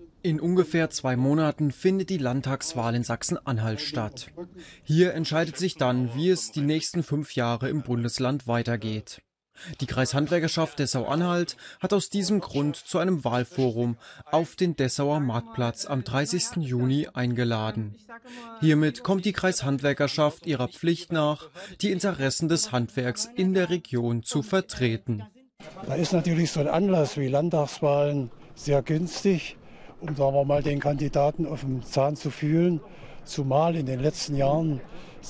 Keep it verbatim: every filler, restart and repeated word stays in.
In ungefähr zwei Monaten findet die Landtagswahl in Sachsen-Anhalt statt. Hier entscheidet sich dann, wie es die nächsten fünf Jahre im Bundesland weitergeht. Die Kreishandwerkerschaft Dessau-Anhalt hat aus diesem Grund zu einem Wahlforum auf den Dessauer Marktplatz am dreißigsten Juni eingeladen. Hiermit kommt die Kreishandwerkerschaft ihrer Pflicht nach, die Interessen des Handwerks in der Region zu vertreten. Da ist natürlich so ein Anlass wie Landtagswahlen sehr günstig, um sagen wir mal den Kandidaten auf dem Zahn zu fühlen, zumal in den letzten Jahren